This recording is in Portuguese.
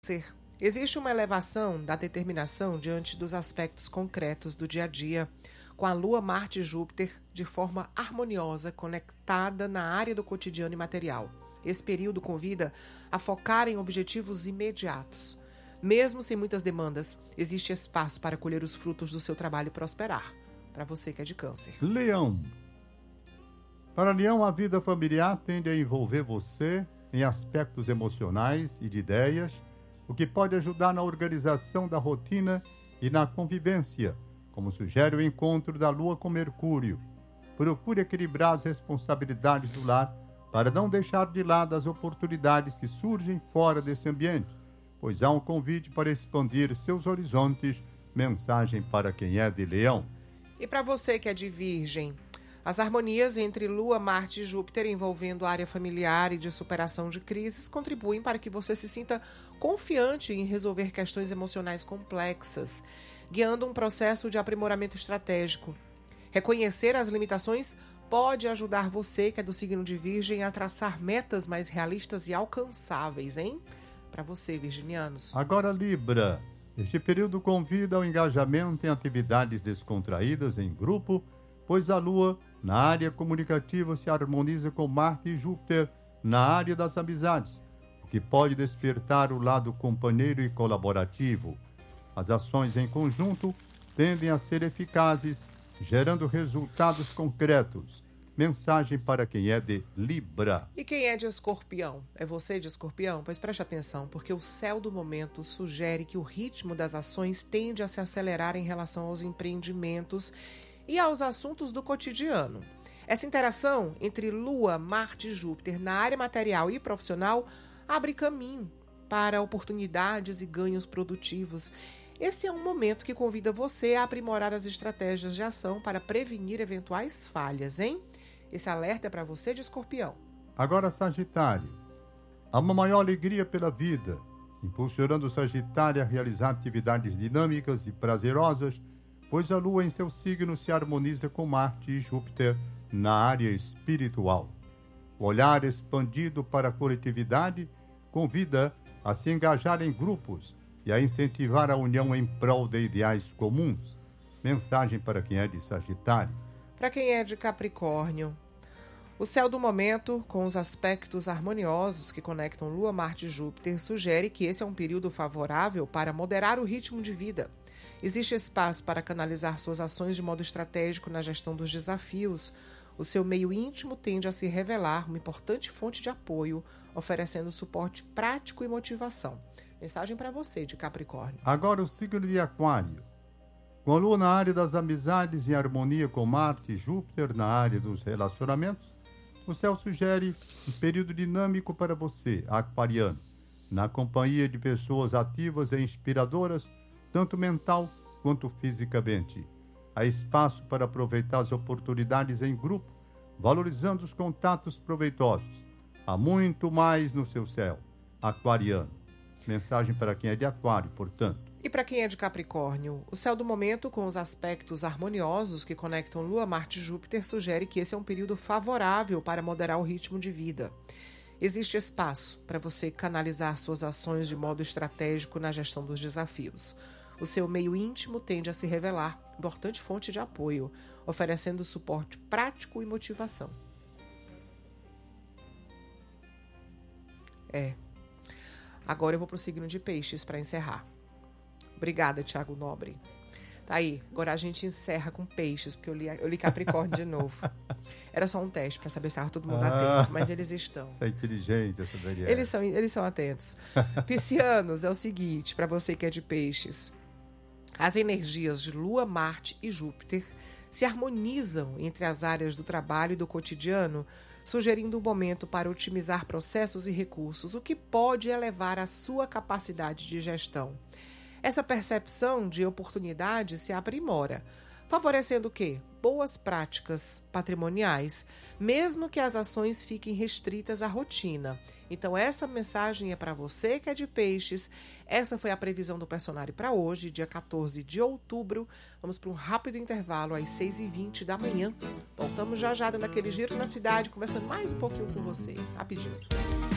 Câncer, existe uma elevação da determinação diante dos aspectos concretos do dia a dia, com a Lua, Marte e Júpiter de forma harmoniosa, conectada na área do cotidiano e material. Esse período convida a focar em objetivos imediatos. Mesmo sem muitas demandas, existe espaço para colher os frutos do seu trabalho e prosperar. Para você que é de Câncer. Leão. Para Leão, a vida familiar tende a envolver você em aspectos emocionais e de ideias, o que pode ajudar na organização da rotina e na convivência, como sugere o encontro da Lua com Mercúrio. Procure equilibrar as responsabilidades do lar para não deixar de lado as oportunidades que surgem fora desse ambiente, pois há um convite para expandir seus horizontes. Mensagem para quem é de Leão. E para você que é de Virgem, as harmonias entre Lua, Marte e Júpiter envolvendo a área familiar e de superação de crises contribuem para que você se sinta confiante em resolver questões emocionais complexas, guiando um processo de aprimoramento estratégico. Reconhecer as limitações pode ajudar você, que é do signo de Virgem, a traçar metas mais realistas e alcançáveis, hein? Para você, virginianos. Agora, Libra. Este período convida ao engajamento em atividades descontraídas em grupo, pois a Lua, na área comunicativa, se harmoniza com Marte e Júpiter na área das amizades, o que pode despertar o lado companheiro e colaborativo. As ações em conjunto tendem a ser eficazes, gerando resultados concretos. Mensagem para quem é de Libra. E quem é de Escorpião? É você de Escorpião? Pois preste atenção, porque o céu do momento sugere que o ritmo das ações tende a se acelerar em relação aos empreendimentos e aos assuntos do cotidiano. Essa interação entre Lua, Marte e Júpiter na área material e profissional abre caminho para oportunidades e ganhos produtivos. Esse é um momento que convida você a aprimorar as estratégias de ação para prevenir eventuais falhas, hein? Esse alerta é para você de Escorpião. Agora, Sagitário. Há uma maior alegria pela vida, impulsionando o Sagitário a realizar atividades dinâmicas e prazerosas, pois a Lua em seu signo se harmoniza com Marte e Júpiter na área espiritual. O olhar expandido para a coletividade convida a se engajar em grupos e a incentivar a união em prol de ideais comuns. Mensagem para quem é de Sagitário. Para quem é de Capricórnio, o céu do momento, com os aspectos harmoniosos que conectam Lua, Marte e Júpiter, sugere que esse é um período favorável para moderar o ritmo de vida. Existe espaço para canalizar suas ações de modo estratégico na gestão dos desafios. O seu meio íntimo tende a se revelar uma importante fonte de apoio, oferecendo suporte prático e motivação. Mensagem para você, de Capricórnio. Agora o signo de Aquário. Com a Lua na área das amizades em harmonia com Marte e Júpiter na área dos relacionamentos, o céu sugere um período dinâmico para você, aquariano, na companhia de pessoas ativas e inspiradoras, tanto mental quanto fisicamente. Há espaço para aproveitar as oportunidades em grupo, valorizando os contatos proveitosos. Há muito mais no seu céu, aquariano. Mensagem para quem é de Aquário, portanto. E para quem é de Capricórnio, o céu do momento, com os aspectos harmoniosos que conectam Lua, Marte e Júpiter, sugere que esse é um período favorável para moderar o ritmo de vida. Existe espaço para você canalizar suas ações de modo estratégico na gestão dos desafios. O seu meio íntimo tende a se revelar importante fonte de apoio, oferecendo suporte prático e motivação. Agora eu vou para o signo de Peixes para encerrar. Obrigada, Thiago Nobre. Tá aí, agora a gente encerra com Peixes, porque eu li Capricórnio de novo. Era só um teste para saber se estava todo mundo atento, mas eles estão. Você é inteligente, essa Daniela. Eles são atentos. Piscianos, é o seguinte, para você que é de Peixes. As energias de Lua, Marte e Júpiter se harmonizam entre as áreas do trabalho e do cotidiano, sugerindo um momento para otimizar processos e recursos, o que pode elevar a sua capacidade de gestão. Essa percepção de oportunidade se aprimora, favorecendo o quê? Boas práticas patrimoniais, mesmo que as ações fiquem restritas à rotina. Então essa mensagem é para você que é de Peixes. Essa foi a previsão do Personário para hoje, dia 14 de outubro. Vamos para um rápido intervalo às 6h20 da manhã. Voltamos já dando aquele giro na cidade, conversando mais um pouquinho com você. Rapidinho.